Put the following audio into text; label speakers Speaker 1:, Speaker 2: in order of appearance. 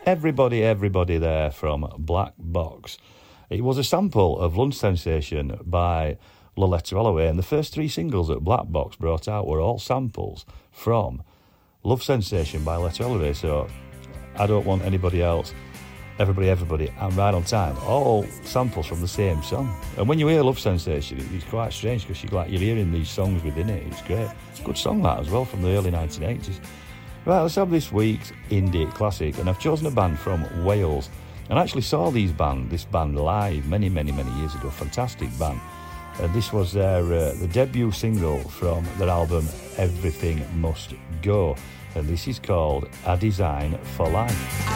Speaker 1: Everybody There from Black Box. It was a sample of Lunch Sensation by Loletta Holloway, and the first 3 singles that Black Box brought out were all samples from Love Sensation by Loletta Holloway, so I Don't Want Anybody Else, Everybody, and Right on Time, all samples from the same song. And when you hear Love Sensation, it's quite strange because you're hearing these songs within it. It's great. Good song that as well, from the early 1980s. Right, let's have this week's Indie Classic, and I've chosen a band from Wales. And I actually saw this band live many years ago. Fantastic band. And this was the debut single from their album Everything Must Go. And this is called A Design for Life.